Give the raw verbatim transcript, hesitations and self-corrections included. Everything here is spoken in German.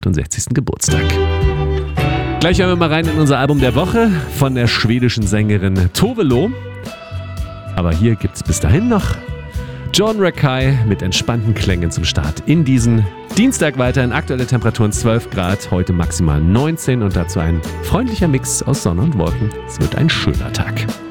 achtundsechzigsten Geburtstag. Gleich hören wir mal rein in unser Album der Woche von der schwedischen Sängerin Tove Lo. Aber hier gibt es bis dahin noch John Rakei mit entspannten Klängen zum Start in diesen Dienstag weiterhin. Aktuelle Temperaturen zwölf Grad, heute maximal neunzehn und dazu ein freundlicher Mix aus Sonne und Wolken. Es wird ein schöner Tag.